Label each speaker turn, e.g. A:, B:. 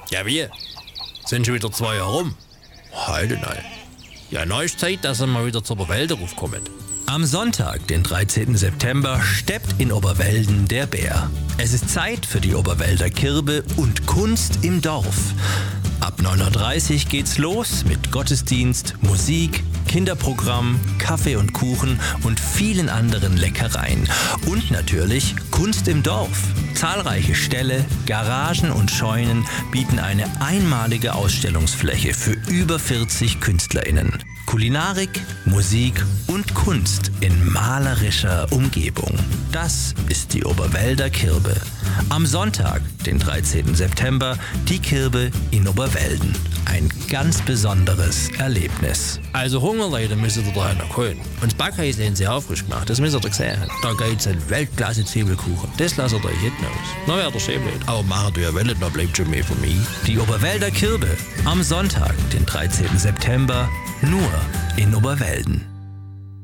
A: Ja, wie? Sind schon wieder 2 Jahre rum? Heute nein. Ja, neues Zeit, dass er mal wieder zur Oberwälder raufkommt.
B: Am Sonntag, den 13. September, steppt in Oberwelden der Bär. Es ist Zeit für die Oberwälder Kirbe und Kunst im Dorf. Ab 9:30 Uhr geht's los mit Gottesdienst, Musik, Kinderprogramm, Kaffee und Kuchen und vielen anderen Leckereien. Und natürlich Kunst im Dorf. Zahlreiche Ställe, Garagen und Scheunen bieten eine einmalige Ausstellungsfläche für über 40 KünstlerInnen. Kulinarik, Musik und Kunst in malerischer Umgebung. Das ist die Oberwälder Kirbe. Am Sonntag, den 13. September, die Kirbe in Oberwelden. Ein ganz besonderes Erlebnis.
A: Also Hungerleute müsst ihr da noch holen. Und das Backhaus haben sie auch frisch gemacht, das müsst ihr sehen. Da gibt's einen Weltklasse-Zwiebelkuchen. Das lasst ihr euch hinten aus. Na, wäre der schön blöd. Aber machen du ja wollt, dann bleibt schon mehr von mir.
B: Die Oberwälder Kirbe. Am Sonntag, den 13. September, nur in Oberwelden.